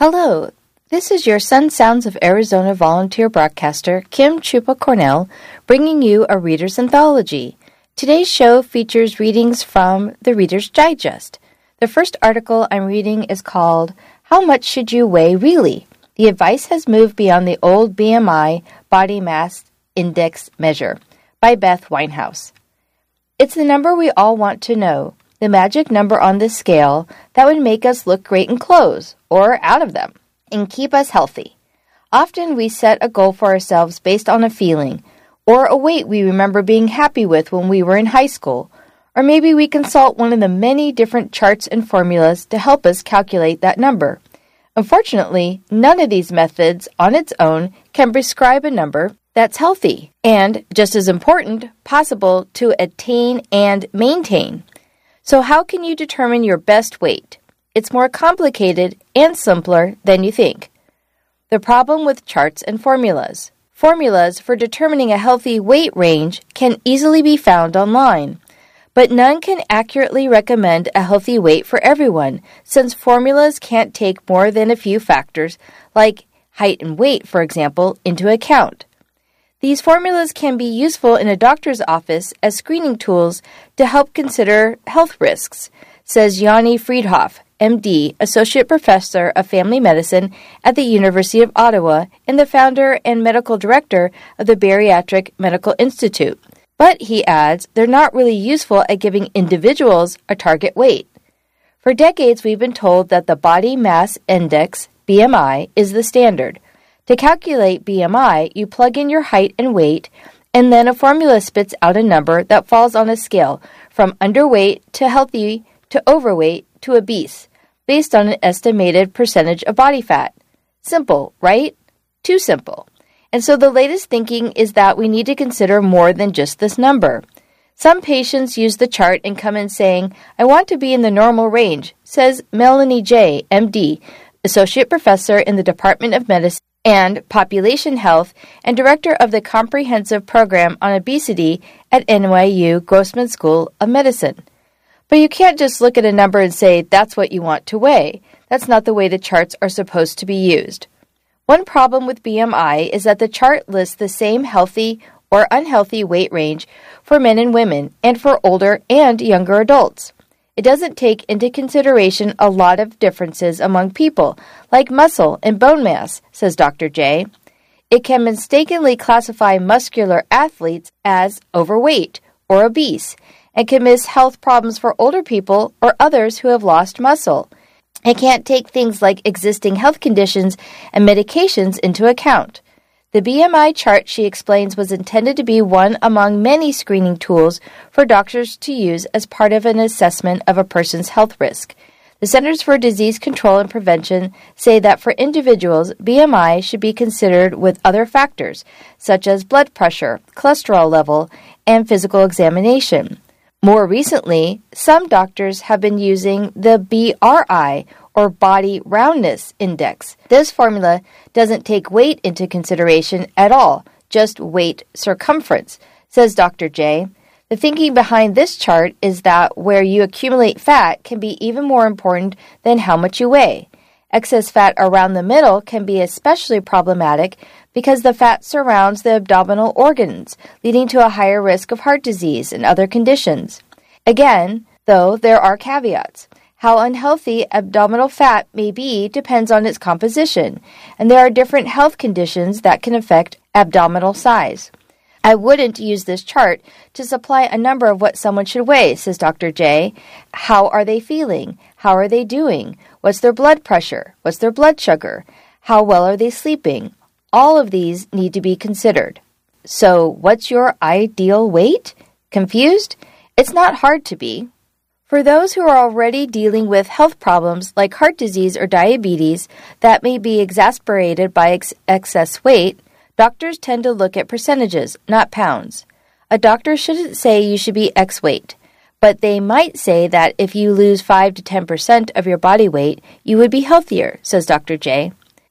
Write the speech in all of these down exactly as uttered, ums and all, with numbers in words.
Hello, this is your Sun Sounds of Arizona volunteer broadcaster, Kim Chupa Cornell, bringing you a Reader's Anthology. Today's show features readings from the Reader's Digest. The first article I'm reading is called, How Much Should You Weigh Really? The advice has moved beyond the old B M I body mass index measure, by Beth Winehouse. It's the number we all want to know, the magic number on the scale that would make us look great in clothes, or out of them, and keep us healthy. Often we set a goal for ourselves based on a feeling, or a weight we remember being happy with when we were in high school, or maybe we consult one of the many different charts and formulas to help us calculate that number. Unfortunately, none of these methods on its own can prescribe a number that's healthy, and, just as important, possible to attain and maintain. So how can you determine your best weight? It's more complicated and simpler than you think. The problem with charts and formulas. Formulas for determining a healthy weight range can easily be found online, but none can accurately recommend a healthy weight for everyone, since formulas can't take more than a few factors, like height and weight, for example, into account. These formulas can be useful in a doctor's office as screening tools to help consider health risks, says Yanni Friedhoff, M D, Associate Professor of Family Medicine at the University of Ottawa and the founder and medical director of the Bariatric Medical Institute. But, he adds, they're not really useful at giving individuals a target weight. For decades, we've been told that the body mass index, B M I, is the standard. To calculate B M I, you plug in your height and weight, and then a formula spits out a number that falls on a scale from underweight to healthy to overweight to obese, based on an estimated percentage of body fat. Simple, right? Too simple. And so the latest thinking is that we need to consider more than just this number. Some patients use the chart and come in saying, I want to be in the normal range, says Melanie J., M D, Associate Professor in the Department of Medicine and Population Health and Director of the Comprehensive Program on Obesity at N Y U Grossman School of Medicine. But you can't just look at a number and say that's what you want to weigh. That's not the way the charts are supposed to be used. One problem with B M I is that the chart lists the same healthy or unhealthy weight range for men and women and for older and younger adults. It doesn't take into consideration a lot of differences among people, like muscle and bone mass, says Doctor J. It can mistakenly classify muscular athletes as overweight or obese, and can miss health problems for older people or others who have lost muscle. It can't take things like existing health conditions and medications into account. The B M I chart, she explains, was intended to be one among many screening tools for doctors to use as part of an assessment of a person's health risk. The Centers for Disease Control and Prevention say that for individuals, B M I should be considered with other factors, such as blood pressure, cholesterol level, and physical examination. More recently, some doctors have been using the B R I, or Body Roundness Index. This formula doesn't take weight into consideration at all, just weight circumference, says Doctor J. The thinking behind this chart is that where you accumulate fat can be even more important than how much you weigh. Excess fat around the middle can be especially problematic because the fat surrounds the abdominal organs, leading to a higher risk of heart disease and other conditions. Again, though, there are caveats. How unhealthy abdominal fat may be depends on its composition, and there are different health conditions that can affect abdominal size. I wouldn't use this chart to supply a number of what someone should weigh, says Doctor J. How are they feeling? How are they doing? What's their blood pressure? What's their blood sugar? How well are they sleeping? All of these need to be considered. So, what's your ideal weight? Confused? It's not hard to be. For those who are already dealing with health problems like heart disease or diabetes that may be exacerbated by ex- excess weight, doctors tend to look at percentages, not pounds. A doctor shouldn't say you should be X weight, but they might say that if you lose five to ten percent of your body weight, you would be healthier, says Doctor J.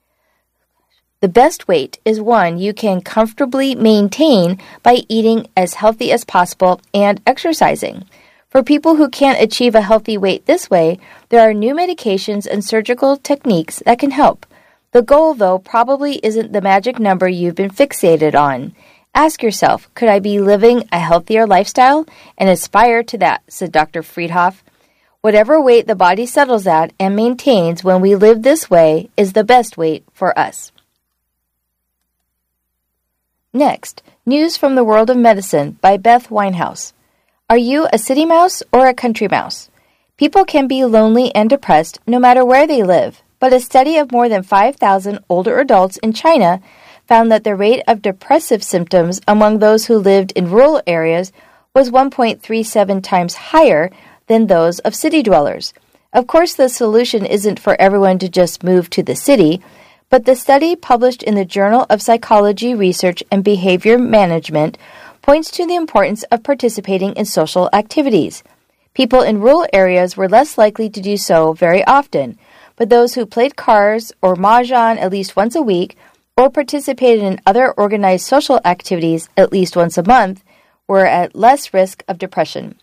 The best weight is one you can comfortably maintain by eating as healthy as possible and exercising. For people who can't achieve a healthy weight this way, there are new medications and surgical techniques that can help. The goal, though, probably isn't the magic number you've been fixated on. Ask yourself, could I be living a healthier lifestyle? And aspire to that, said Doctor Friedhoff. Whatever weight the body settles at and maintains when we live this way is the best weight for us. Next, news from the world of medicine by Beth Winehouse. Are you a city mouse or a country mouse? People can be lonely and depressed no matter where they live, but a study of more than five thousand older adults in China found that the rate of depressive symptoms among those who lived in rural areas was one point three seven times higher than those of city dwellers. Of course, the solution isn't for everyone to just move to the city, but the study published in the Journal of Psychology Research and Behavior Management points to the importance of participating in social activities. People in rural areas were less likely to do so very often, but those who played cards or mahjong at least once a week or participated in other organized social activities at least once a month were at less risk of depression.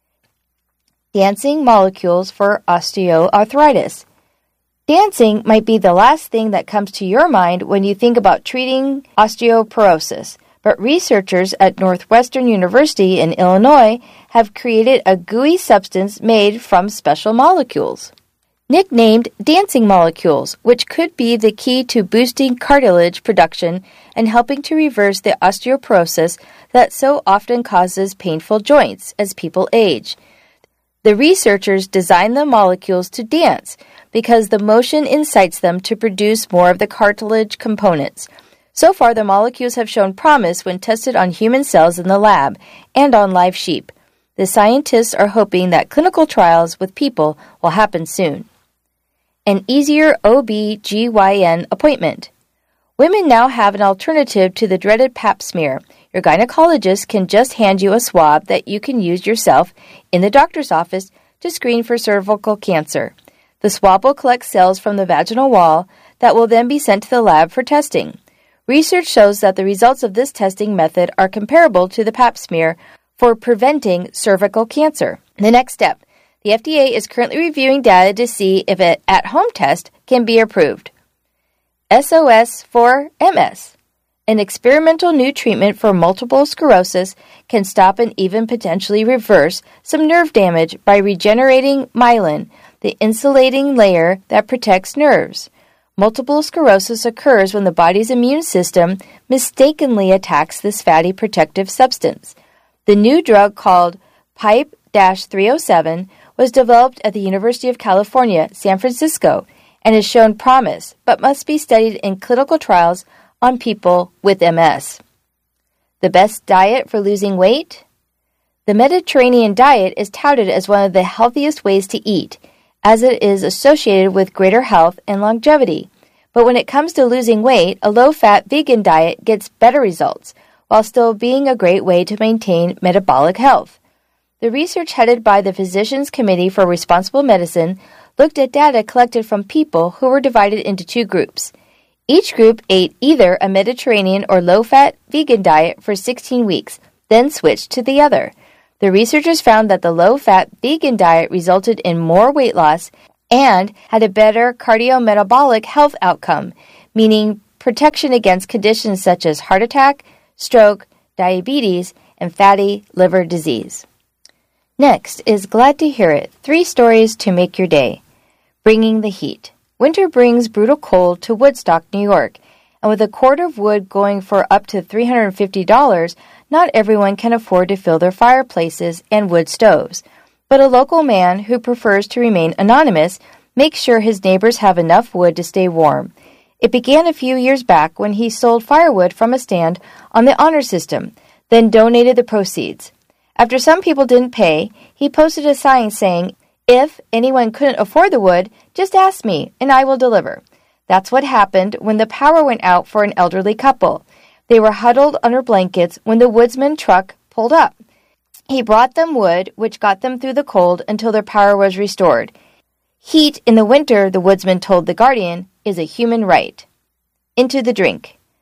Dancing molecules for osteoarthritis. Dancing might be the last thing that comes to your mind when you think about treating osteoporosis, but researchers at Northwestern University in Illinois have created a gooey substance made from special molecules, nicknamed dancing molecules, which could be the key to boosting cartilage production and helping to reverse the osteoporosis that so often causes painful joints as people age. The researchers designed the molecules to dance because the motion incites them to produce more of the cartilage components. So far, the molecules have shown promise when tested on human cells in the lab and on live sheep. The scientists are hoping that clinical trials with people will happen soon. An easier O B G Y N appointment. Women now have an alternative to the dreaded pap smear. Your gynecologist can just hand you a swab that you can use yourself in the doctor's office to screen for cervical cancer. The swab will collect cells from the vaginal wall that will then be sent to the lab for testing. Research shows that the results of this testing method are comparable to the pap smear for preventing cervical cancer. The next step. The F D A is currently reviewing data to see if an at-home test can be approved. S O S for M S. An experimental new treatment for multiple sclerosis can stop and even potentially reverse some nerve damage by regenerating myelin, the insulating layer that protects nerves. Multiple sclerosis occurs when the body's immune system mistakenly attacks this fatty protective substance. The new drug called Pipe three oh seven was developed at the University of California, San Francisco, and has shown promise, but must be studied in clinical trials on people with M S. The best diet for losing weight? The Mediterranean diet is touted as one of the healthiest ways to eat, as it is associated with greater health and longevity. But when it comes to losing weight, a low-fat vegan diet gets better results, while still being a great way to maintain metabolic health. The research headed by the Physicians Committee for Responsible Medicine looked at data collected from people who were divided into two groups. Each group ate either a Mediterranean or low-fat vegan diet for sixteen weeks, then switched to the other. The researchers found that the low-fat vegan diet resulted in more weight loss and had a better cardiometabolic health outcome, meaning protection against conditions such as heart attack, stroke, diabetes, and fatty liver disease. Next is Glad to Hear It, Three Stories to Make Your Day. Bringing the Heat. Winter brings brutal cold to Woodstock, New York, and with a cord of wood going for up to three hundred fifty dollars, not everyone can afford to fill their fireplaces and wood stoves. But a local man who prefers to remain anonymous makes sure his neighbors have enough wood to stay warm. It began a few years back when he sold firewood from a stand on the honor system, then donated the proceeds. After some people didn't pay, he posted a sign saying, "If anyone couldn't afford the wood, just ask me and I will deliver." That's what happened when the power went out for an elderly couple. They were huddled under blankets when the woodsman truck pulled up. He brought them wood, which got them through the cold until their power was restored. Heat in the winter, the woodsman told The Guardian, is a human right. Into the drink.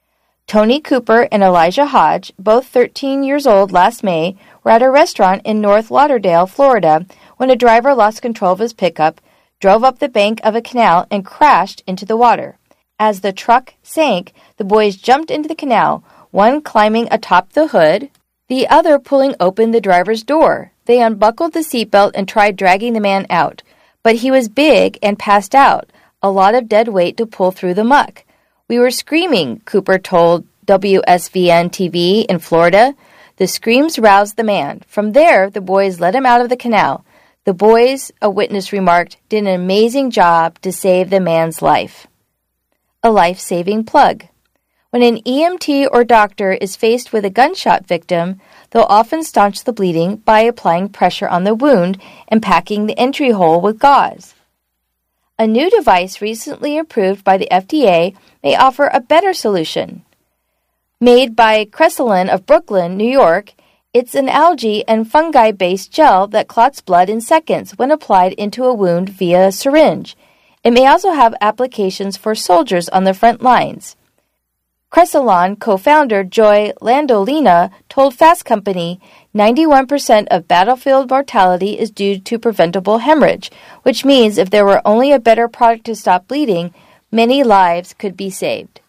Tony Cooper and Elijah Hodge, both thirteen years old last May, were at a restaurant in North Lauderdale, Florida, when a driver lost control of his pickup, drove up the bank of a canal, and crashed into the water. As the truck sank, the boys jumped into the canal, one climbing atop the hood, the other pulling open the driver's door. They unbuckled the seatbelt and tried dragging the man out, but he was big and passed out, a lot of dead weight to pull through the muck. We were screaming, Cooper told W S V N T V in Florida. The screams roused the man. From there, the boys let him out of the canal. The boys, a witness remarked, did an amazing job to save the man's life. A life-saving plug. When an E M T or doctor is faced with a gunshot victim, they'll often staunch the bleeding by applying pressure on the wound and packing the entry hole with gauze. A new device recently approved by the F D A may offer a better solution. Made by Crescellin of Brooklyn, New York, it's an algae and fungi-based gel that clots blood in seconds when applied into a wound via a syringe. It may also have applications for soldiers on the front lines. Crescellin co-founder Joy Landolina told Fast Company ninety-one percent of battlefield mortality is due to preventable hemorrhage, which means if there were only a better product to stop bleeding, many lives could be saved.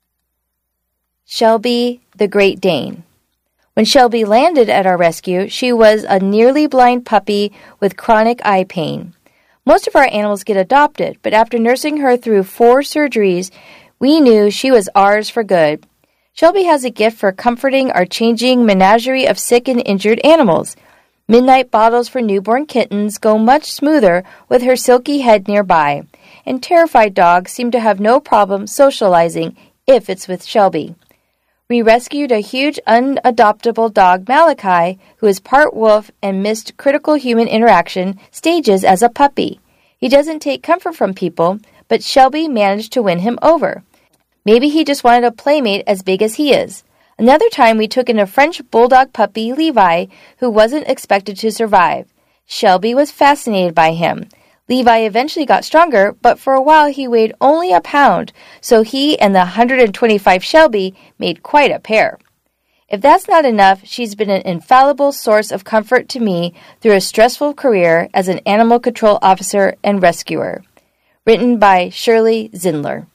Shelby, the Great Dane. When Shelby landed at our rescue, she was a nearly blind puppy with chronic eye pain. Most of our animals get adopted, but after nursing her through four surgeries, we knew she was ours for good. Shelby has a gift for comforting our changing menagerie of sick and injured animals. Midnight bottles for newborn kittens go much smoother with her silky head nearby, and terrified dogs seem to have no problem socializing if it's with Shelby. We rescued a huge unadoptable dog, Malachi, who is part wolf and missed critical human interaction stages as a puppy. He doesn't take comfort from people, but Shelby managed to win him over. Maybe he just wanted a playmate as big as he is. Another time we took in a French bulldog puppy, Levi, who wasn't expected to survive. Shelby was fascinated by him. Levi eventually got stronger, but for a while he weighed only a pound, so he and the one hundred twenty-five Shelby made quite a pair. If that's not enough, she's been an infallible source of comfort to me through a stressful career as an animal control officer and rescuer. Written by Shirley Zindler.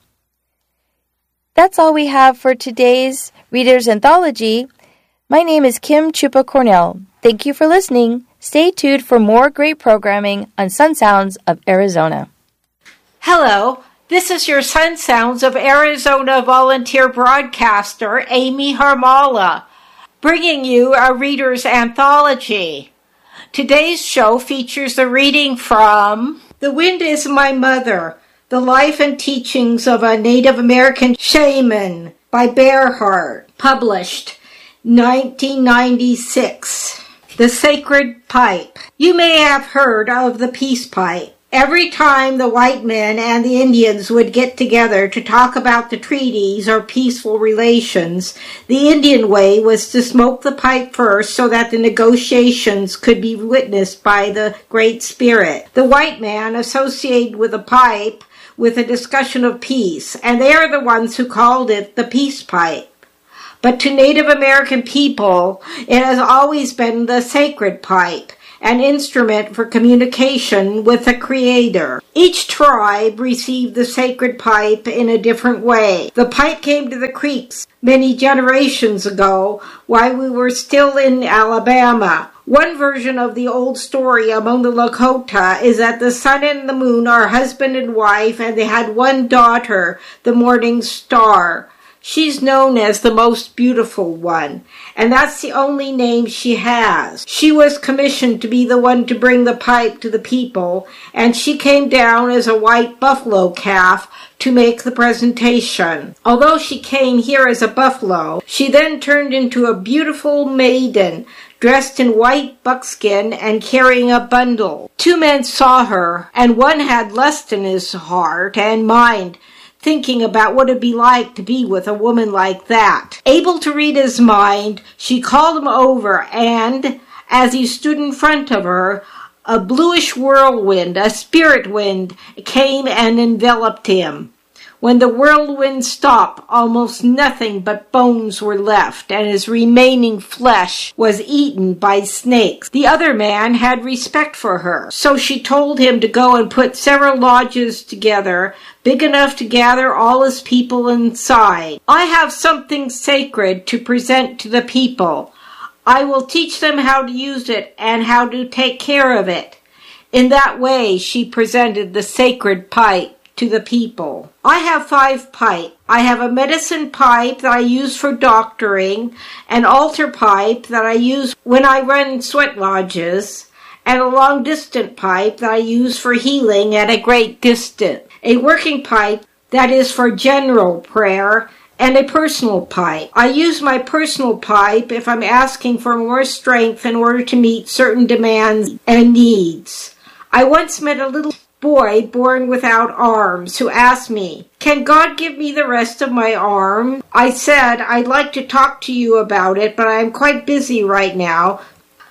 That's all we have for today's Reader's Anthology. My name is Kim Chupa Cornell. Thank you for listening. Stay tuned for more great programming on Sun Sounds of Arizona. Hello, this is your Sun Sounds of Arizona volunteer broadcaster, Amy Harmala, bringing you a Reader's Anthology. Today's show features a reading from The Wind is My Mother, The Life and Teachings of a Native American Shaman by Bearhart, published nineteen ninety-six. The Sacred Pipe. You may have heard of the peace pipe. Every time the white men and the Indians would get together to talk about the treaties or peaceful relations, the Indian way was to smoke the pipe first so that the negotiations could be witnessed by the Great Spirit. The white man associated with the pipe with a discussion of peace, and they are the ones who called it the peace pipe. But to Native American people, it has always been the sacred pipe, an instrument for communication with the Creator. Each tribe received the sacred pipe in a different way. The pipe came to the Creeks many generations ago while we were still in Alabama. One version of the old story among the Lakota is that the sun and the moon are husband and wife, and they had one daughter, the morning star. She's known as the most beautiful one, and that's the only name she has. She was commissioned to be the one to bring the pipe to the people, and she came down as a white buffalo calf to make the presentation. Although she came here as a buffalo, she then turned into a beautiful maiden, dressed in white buckskin and carrying a bundle. Two men saw her, and one had lust in his heart and mind, thinking about what it'd be like to be with a woman like that. Able to read his mind, she called him over, and as he stood in front of her, a bluish whirlwind, a spirit wind, came and enveloped him. When the whirlwind stopped, almost nothing but bones were left, and his remaining flesh was eaten by snakes. The other man had respect for her, so she told him to go and put several lodges together, big enough to gather all his people inside. I have something sacred to present to the people. I will teach them how to use it and how to take care of it. In that way, she presented the sacred pipe to the people. I have five pipes. I have a medicine pipe that I use for doctoring, an altar pipe that I use when I run sweat lodges, and a long-distance pipe that I use for healing at a great distance, a working pipe that is for general prayer, and a personal pipe. I use my personal pipe if I'm asking for more strength in order to meet certain demands and needs. I once met a little boy born without arms who asked me, "Can God give me the rest of my arm?" I said, "I'd like to talk to you about it, but I'm quite busy right now,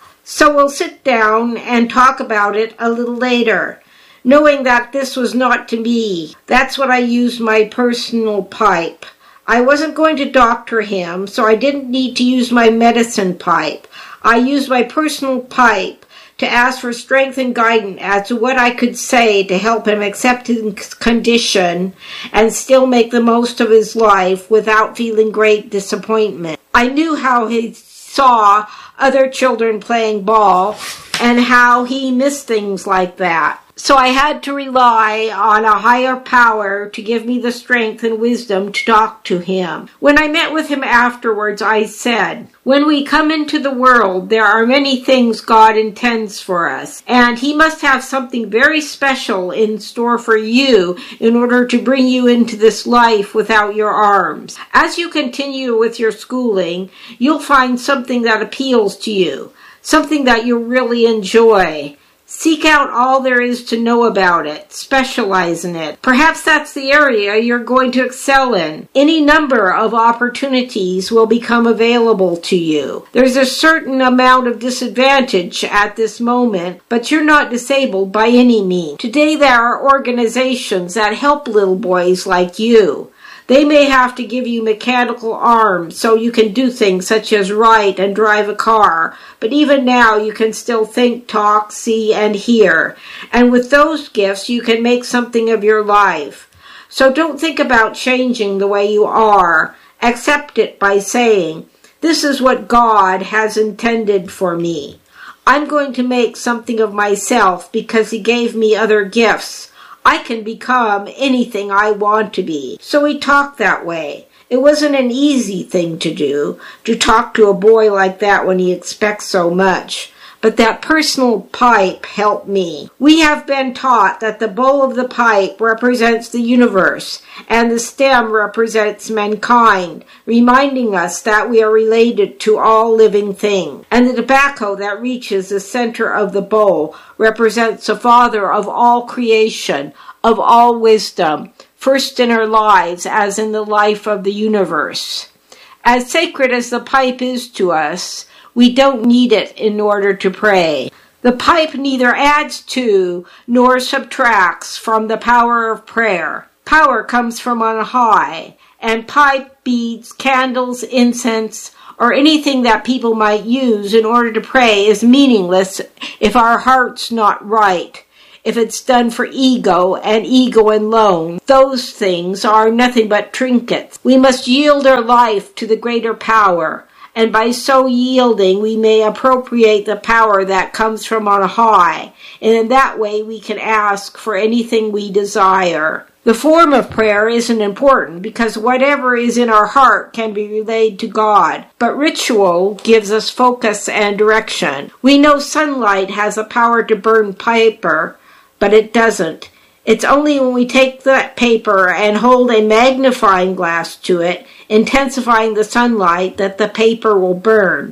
so we'll sit down and talk about it a little later," knowing that this was not to me. That's what I used my personal pipe. I wasn't going to doctor him, so I didn't need to use my medicine pipe. I used my personal pipe to ask for strength and guidance as to what I could say to help him accept his condition and still make the most of his life without feeling great disappointment. I knew how he saw other children playing ball and how he missed things like that. So I had to rely on a higher power to give me the strength and wisdom to talk to him. When I met with him afterwards, I said, "When we come into the world, there are many things God intends for us, and he must have something very special in store for you in order to bring you into this life without your arms. As you continue with your schooling, you'll find something that appeals to you, something that you really enjoy. Seek out all there is to know about it. Specialize in it. Perhaps that's the area you're going to excel in. Any number of opportunities will become available to you. There's a certain amount of disadvantage at this moment, but you're not disabled by any means. Today there are organizations that help little boys like you. They may have to give you mechanical arms so you can do things such as write and drive a car, but even now you can still think, talk, see, and hear. And with those gifts, you can make something of your life. So don't think about changing the way you are. Accept it by saying, "This is what God has intended for me. I'm going to make something of myself because he gave me other gifts. I can become anything I want to be." So we talked that way. It wasn't an easy thing to do, to talk to a boy like that when he expects so much. But that personal pipe helped me. We have been taught that the bowl of the pipe represents the universe, and the stem represents mankind, reminding us that we are related to all living things. And the tobacco that reaches the center of the bowl represents the Father of all creation, of all wisdom, first in our lives as in the life of the universe. As sacred as the pipe is to us, we don't need it in order to pray. The pipe neither adds to nor subtracts from the power of prayer. Power comes from on high, and pipe, beads, candles, incense, or anything that people might use in order to pray is meaningless if our heart's not right. If it's done for ego and ego alone, those things are nothing but trinkets. We must yield our life to the greater power, and by so yielding we may appropriate the power that comes from on high, and in that way we can ask for anything we desire. The form of prayer isn't important because whatever is in our heart can be relayed to God, but ritual gives us focus and direction. We know sunlight has the power to burn paper, but it doesn't. It's only when we take that paper and hold a magnifying glass to it, intensifying the sunlight, that the paper will burn.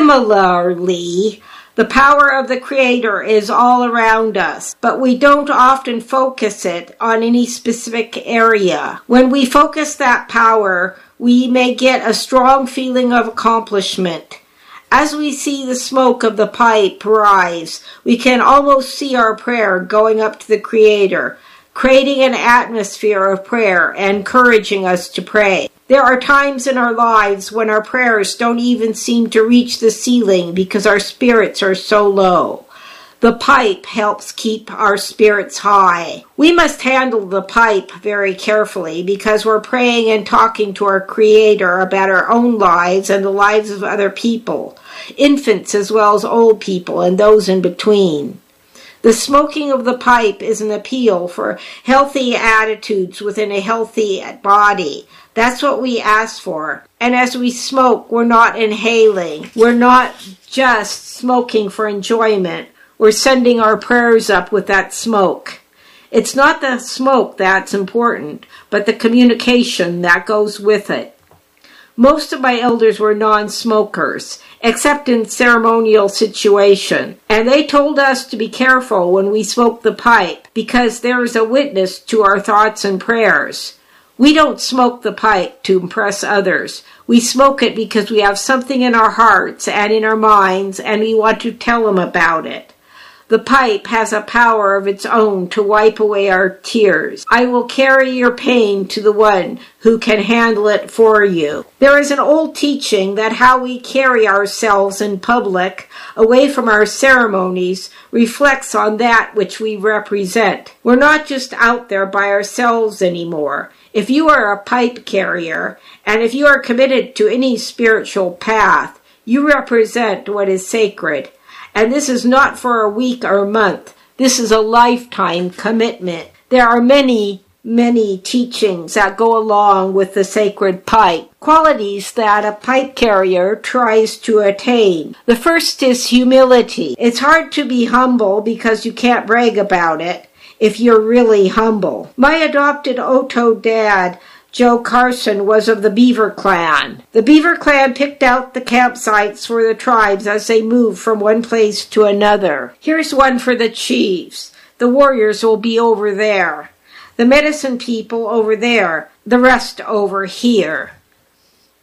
Similarly, the power of the Creator is all around us, but we don't often focus it on any specific area. When we focus that power, we may get a strong feeling of accomplishment. As we see the smoke of the pipe rise, we can almost see our prayer going up to the Creator. creating an atmosphere of prayer and encouraging us to pray. There are times in our lives when our prayers don't even seem to reach the ceiling because our spirits are so low. The pipe helps keep our spirits high. We must handle the pipe very carefully because we're praying and talking to our Creator about our own lives and the lives of other people, infants as well as old people and those in between. The smoking of the pipe is an appeal for healthy attitudes within a healthy body. That's what we ask for. And as we smoke, we're not inhaling. We're not just smoking for enjoyment. We're sending our prayers up with that smoke. It's not the smoke that's important, but the communication that goes with it. Most of my elders were non-smokers, except in ceremonial situation, and they told us to be careful when we smoke the pipe because there is a witness to our thoughts and prayers. We don't smoke the pipe to impress others. We smoke it because we have something in our hearts and in our minds, and we want to tell them about it. The pipe has a power of its own to wipe away our tears. I will carry your pain to the one who can handle it for you. There is an old teaching that how we carry ourselves in public, away from our ceremonies, reflects on that which we represent. We're not just out there by ourselves anymore. If you are a pipe carrier, and if you are committed to any spiritual path, you represent what is sacred. And this is not for a week or a month. This is a lifetime commitment. There are many, many teachings that go along with the sacred pipe, qualities that a pipe carrier tries to attain. The first is humility. It's hard to be humble because you can't brag about it if you're really humble. My adopted Oto dad, Joe Carson, was of the Beaver Clan. The Beaver Clan picked out the campsites for the tribes as they moved from one place to another. Here's one for the chiefs. The warriors will be over there. The medicine people over there. The rest over here.